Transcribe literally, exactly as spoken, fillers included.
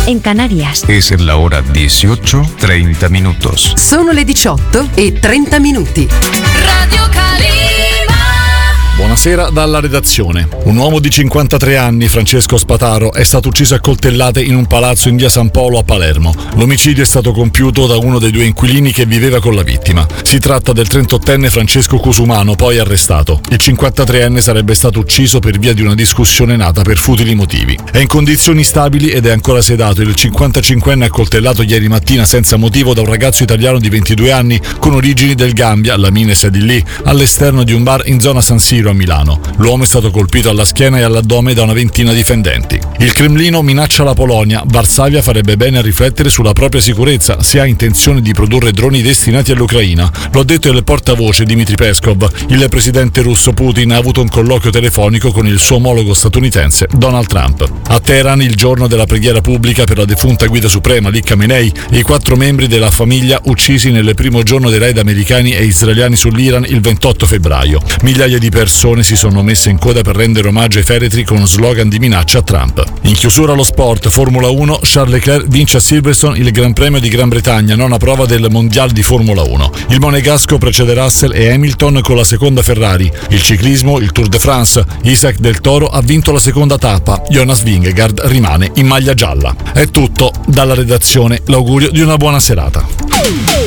en Canarias. Es la hora dieciocho, treinta minutos. Sono le diciotto e trenta minuti. Radio Calima. Buonasera dalla redazione. Un uomo di cinquantatré anni, Francesco Spataro, è stato ucciso a coltellate in un palazzo in via San Polo a Palermo. L'omicidio è stato compiuto da uno dei due inquilini che viveva con la vittima. Si tratta del trentottenne Francesco Cusumano, poi arrestato. Il cinquantatreenne sarebbe stato ucciso per via di una discussione nata per futili motivi. È in condizioni stabili ed è ancora sedato il cinquantacinquenne accoltellato ieri mattina senza motivo da un ragazzo italiano di ventidue anni con origini del Gambia, la Mines è di lì, all'esterno di un bar in zona San Siro a Milano. L'uomo è stato colpito alla schiena e all'addome da una ventina di fendenti. Il Cremlino minaccia la Polonia. Varsavia farebbe bene a riflettere sulla propria sicurezza se ha intenzione di produrre droni destinati all'Ucraina. Lo ha detto il portavoce Dmitry Peskov. Il presidente russo Putin ha avuto un colloquio telefonico con il suo omologo statunitense Donald Trump. A Teheran, il giorno della preghiera pubblica per la defunta guida suprema Ali Khamenei e i quattro membri della famiglia uccisi nel primo giorno dei raid americani e israeliani sull'Iran il ventotto febbraio. Migliaia di persone si sono messe in coda per rendere omaggio ai feretri con slogan di minaccia a Trump. In chiusura allo sport, Formula uno, Charles Leclerc vince a Silverstone il Gran Premio di Gran Bretagna, nona prova del Mondiale di Formula uno. Il monegasco precede Russell e Hamilton con la seconda Ferrari. Il ciclismo, il Tour de France, Isaac Del Toro ha vinto la seconda tappa, Jonas Vingegaard rimane in maglia gialla. È tutto dalla redazione, l'augurio di una buona serata.